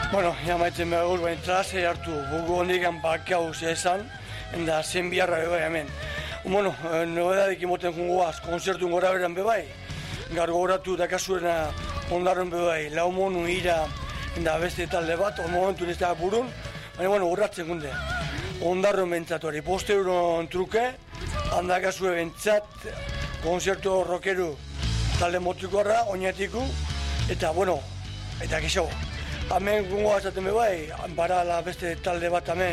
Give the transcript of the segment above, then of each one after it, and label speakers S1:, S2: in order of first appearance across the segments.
S1: Bueno, ja maitzen behar guz, baina trase hartu, gugu hondikan bakau zezan, enda zen biharra bebai hemen. Bueno, nobedadik imoten jungoaz, konzertun gora beran bebai, gargoratu dakasuena ondarren bebai, lau monu ira, enda beste talde bat, momentu ez da burun, baina bueno, urratzen gunde. Ondarren bentsatu hori, €1 truke, handakazue bentsat, konzertu rockeru talde motikoarra, oinatiku, eta bueno, eta gixo. Hemen gungo azaten bebai, barala beste talde bat hemen,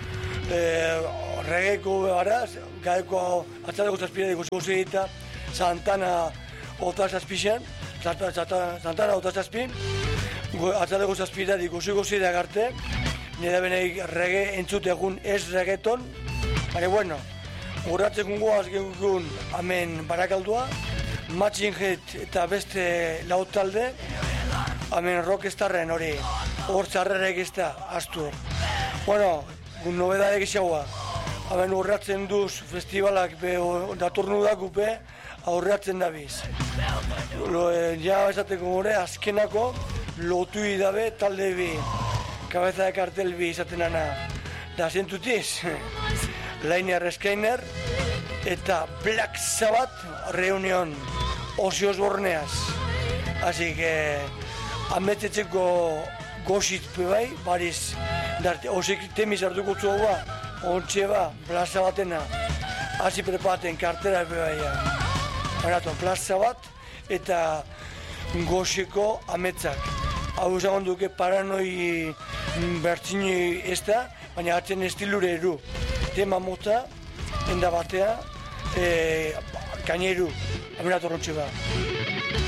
S1: regeko bebaraz, gaeko atzateko zazpira ikusi egita, Santana otazazpixen, Santana otazazpin, atzateko zazpira ikusi da garte, nire benei rege entzute egun ez regeton, baina bueno, urratzen gungo azgegun hemen barakaldua, Matching Head eta beste lau talde, hemen rockstarren hori, hor txarrerek ez da, astu. Bueno, nobedadek isaua, hemen urratzen duz festivalak datornu dakupe, aurratzen dabiz. Ja esateko gore, azkenako, lotu idabe talde bi, kabeza de kartel bi izaten ana. Da zentutiz, Lainer Skyner eta Black Sabbath reunion Ozzy Osbourneaz. Así que, ametzetzeko goxit bebai, bariz, Ozzyk temiz hartuko zuhua, ontxe ba, plaza batena, hasi prepaten kartera bebaia. Barato, plaza bat, eta goxiko ametzak. Hau esan duke paranoi bertzini ez da, baina atzen estilure eru. Tema mota, enda batea, kaineru, aminatorrontxe ba.